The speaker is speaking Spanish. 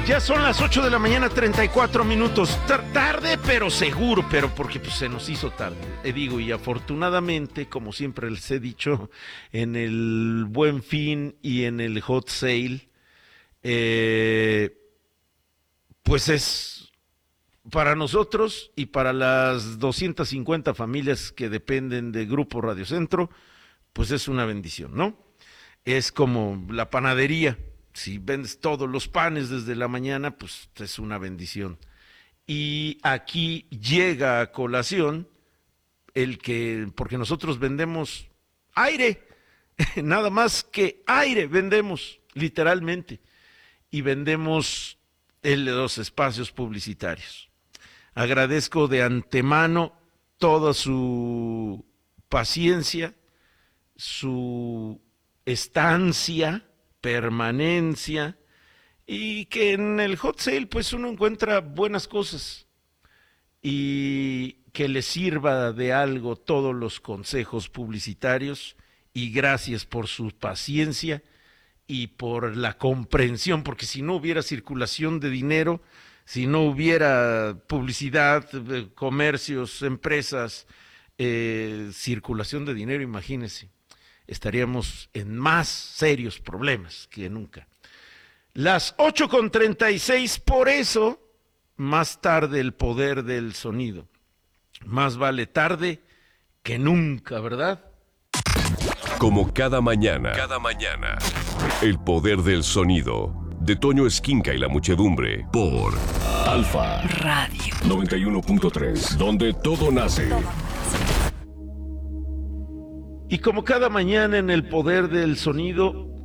Ya son las 8 de la mañana, 34 minutos. Tarde, pero seguro, pero porque pues, se nos hizo tarde. Digo, y afortunadamente, como siempre les he dicho, en el Buen Fin y en el Hot Sale, pues es para nosotros y para las 250 familias que dependen de Grupo Radio Centro, pues es una bendición, ¿no? Es como la panadería. Si vendes todos los panes desde la mañana, pues es una bendición. Y aquí llega a colación porque nosotros vendemos aire, nada más que aire vendemos, literalmente, y vendemos los espacios publicitarios. Agradezco de antemano toda su paciencia, su estancia, permanencia, y que en el hot sale pues uno encuentra buenas cosas y que le sirva de algo todos los consejos publicitarios, y gracias por su paciencia y por la comprensión, porque si no hubiera circulación de dinero, si no hubiera publicidad, comercios, empresas, circulación de dinero, imagínense, estaríamos en más serios problemas que nunca. Las 8:36, por eso, más tarde el poder del sonido. Más vale tarde que nunca, ¿verdad? Como cada mañana, el poder del sonido, de Toño Esquinca y la muchedumbre, por Alfa Radio 91.3, donde todo nace. Y como cada mañana en el poder del sonido,